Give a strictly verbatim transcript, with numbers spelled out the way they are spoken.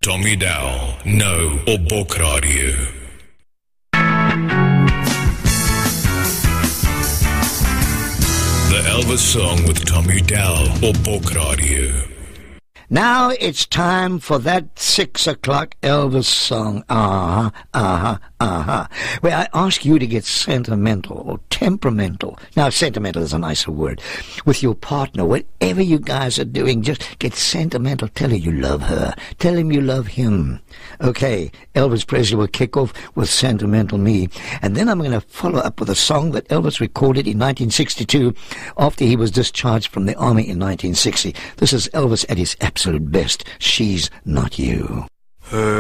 Tommy Dowell, nou op Bok Radio. The Elvis Song with Tommy Dowell op Bok Radio. Now it's time for that six o'clock Elvis song. Ah, ah, ah, where I ask you to get sentimental or temperamental. Now, sentimental is a nicer word. With your partner, whatever you guys are doing, just get sentimental. Tell her you love her. Tell him you love him. Okay, Elvis Presley will kick off with Sentimental Me. And then I'm going to follow up with a song that Elvis recorded in nineteen sixty-two after he was discharged from the army in nineteen sixty. This is Elvis at his absolute best. She's Not You.